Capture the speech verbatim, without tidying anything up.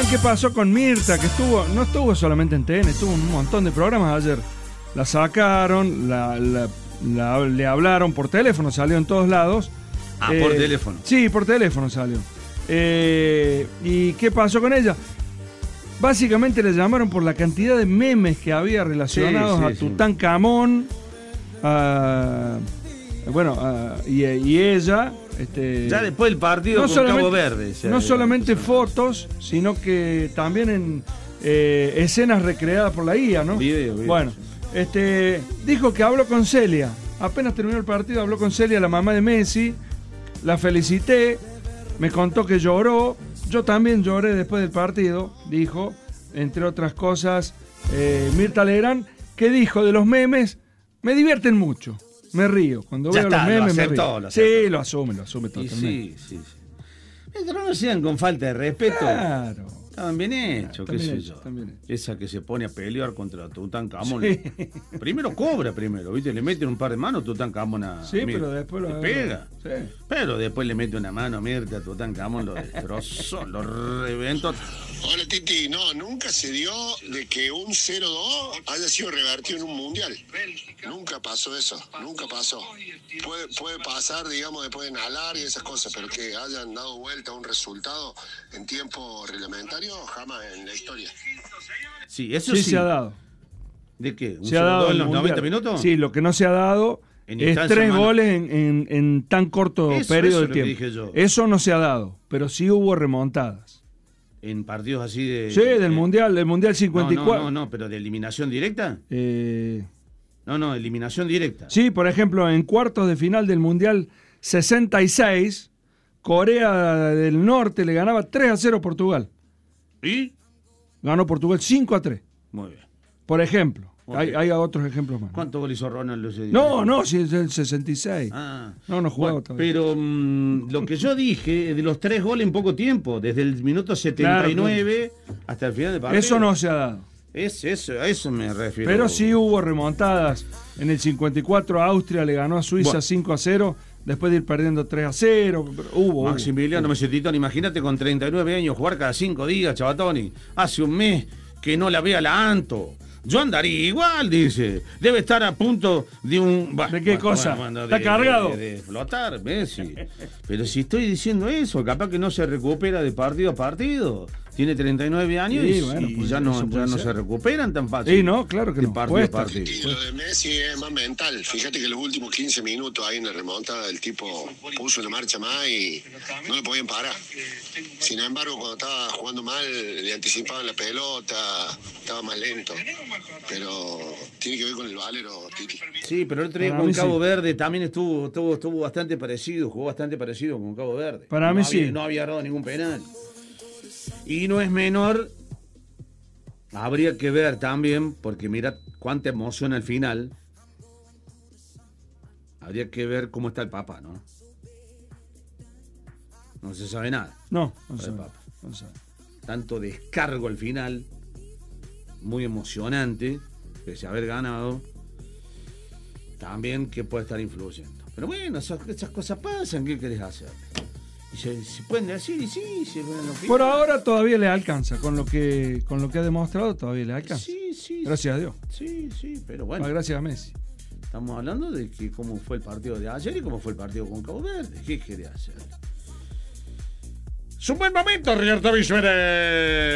qué pasó con Mirta? Que estuvo, no estuvo solamente en T N, estuvo en un montón de programas ayer. La sacaron, la, la, la, le hablaron por teléfono, salió en todos lados. Ah, eh, por teléfono. Sí, por teléfono salió. Eh, ¿Y qué pasó con ella? Básicamente le llamaron por la cantidad de memes que había relacionados Sí, sí, a sí. Tutankamón, a, bueno, a, y, y ella. Este, Ya después del partido con Cabo Verde. Ya, no ya, solamente ya. fotos, sino que también en eh, escenas recreadas por la I A, ¿no? Video, video, bueno, sí. este, dijo que habló con Celia. Apenas terminó el partido, habló con Celia, la mamá de Messi. La felicité, me contó que lloró. Yo también lloré después del partido, dijo, entre otras cosas, eh, Mirta Legrand, que dijo de los memes, me divierten mucho. Me río. Cuando Ya veo está, los memes lo me aceptó, río. lo aceptó. Sí, lo asume, lo asume Y totalmente. sí, sí, sí. Pero no sean con falta de respeto. Claro. Estaban bien hechos, Están qué bien sé hechos, yo. están bien hechos. Esa que se pone a pelear contra Tutankamón. Sí. Primero cobra primero, ¿viste? Le meten un par de manos a Tutankamón a Sí, Mirta. pero después lo Le pega. Sí. Pero después le mete una mano a Mirta, Tutankamón lo destrozó, lo reventó. Hola Titi, no, nunca se dio de que un cero dos haya sido revertido en un mundial. Nunca pasó eso, nunca pasó. Puede, puede pasar, digamos, después de inhalar y esas cosas, pero que hayan dado vuelta a un resultado en tiempo reglamentario, jamás en la historia. Sí, eso Sí, sí. se ha dado. ¿De qué? ¿Un Se ha dado en el los mundial. noventa minutos? Sí, lo que no se ha dado En es instancia, tres hermano. goles en, en- en tan corto Eso, periodo eso de es lo que tiempo. dije yo. Eso no se ha dado, pero sí hubo remontadas. En partidos así de... Sí, del eh, Mundial, del Mundial No, cincuenta y no, cuatro. no, no, pero de eliminación directa. Eh, No, no, eliminación directa. sí, por ejemplo, en cuartos de final del Mundial sesenta y seis, Corea del Norte le ganaba tres a cero a Portugal. ¿Y? Ganó Portugal cinco a tres, Muy bien. por ejemplo. Ok. Hay, hay otros ejemplos más. ¿Cuántos goles hizo Ronaldo ese día? No, no, sí, es el sesenta y seis. Ah. No, no jugaba Bueno, todavía. pero mm, lo que yo dije de los tres goles en poco tiempo, desde el minuto setenta y nueve hasta el final del partido. Eso no se ha dado. Es eso, a eso me refiero. Pero sí hubo remontadas. En el cincuenta y cuatro Austria le ganó a Suiza Bueno. cinco a cero, después de ir perdiendo tres a cero. Pero Hubo, hubo. Maximiliano Mesetitón, imagínate con treinta y nueve años jugar cada cinco días, Chavatoni. Hace un mes que no la vea la Anto. Yo andaría igual, dice. Debe estar a punto de un... Bah, ¿De qué bah, cosa? bueno, ¿Está de- cargado? De, de flotar, Messi. Pero si estoy diciendo eso, capaz que no se recupera de partido a partido. Tiene treinta y nueve años Sí, y, bueno, y pues ya no, eso ya puede no ser. se recuperan tan fácil. Sí, no, claro que de no. partido a Cuesta. partido. Y lo de Messi es más mental. Fíjate que los últimos quince minutos ahí en la remontada el tipo puso una marcha más y no le podían parar. Sin embargo, cuando estaba jugando mal, le anticipaban la pelota, estaba más lento. Pero tiene que ver con el valero, Titi. Sí, pero el otro día Para con mí Cabo sí. Verde también estuvo, estuvo, estuvo bastante parecido, jugó bastante parecido con Cabo Verde. Para no mí había, sí. No había dado ningún penal. Y no es menor, habría que ver también, porque mira cuánta emoción al final, habría que ver cómo está el Papa, ¿no? No se sabe nada. No, no Del sé. Papa. No sé. Tanto descargo al final, muy emocionante, pese a haber ganado, también que puede estar influyendo. Pero bueno, esas, esas cosas pasan, ¿qué querés hacer? Y se, se pueden decir, y sí, se pueden lo Por ahora todavía le alcanza. Con lo que, con lo que ha demostrado, todavía le alcanza. Sí, sí. Gracias a Dios. Sí, sí, pero bueno, Ah, gracias a Messi. estamos hablando de que cómo fue el partido de ayer y cómo fue el partido con Cabo Verde. ¿Qué querés hacer? Es un buen momento, Roberto Bisberet.